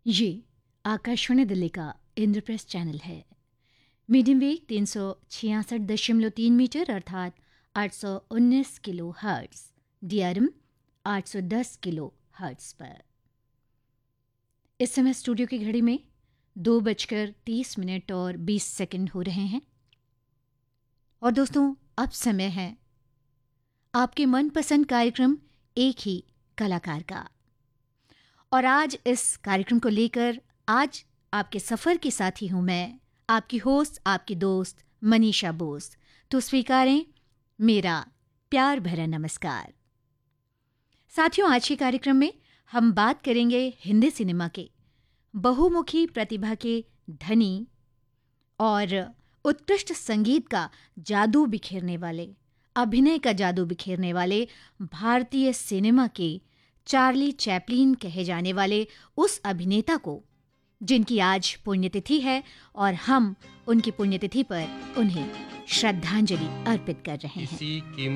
ये आकाशवाणी दिल्ली का इंद्रप्रस्थ चैनल है। मीडियम वेव 366.3 मीटर अर्थात 819 kilo hertz, DRM 810 kilo hertz पर। इस समय स्टूडियो की घड़ी में 2:30 और 20 सेकंड हो रहे हैं। और दोस्तों, अब समय है आपके मनपसंद कार्यक्रम एक ही कलाकार का। और आज इस कार्यक्रम को लेकर आज आपके सफ़र की साथी हूँ मैं, आपकी होस्ट, आपकी दोस्त मनीषा बोस। तो स्वीकारें मेरा प्यार भरा नमस्कार। साथियों, आज के कार्यक्रम में हम बात करेंगे हिंदी सिनेमा के बहुमुखी प्रतिभा के धनी और उत्कृष्ट संगीत का जादू बिखेरने वाले, अभिनय का जादू बिखेरने वाले भारतीय सिनेमा के चार्ली चैपलिन कहे जाने वाले उस अभिनेता को जिनकी आज पुण्यतिथि है, और हम उनकी पुण्यतिथि पर उन्हें श्रद्धांजलि अर्पित कर रहे हैं।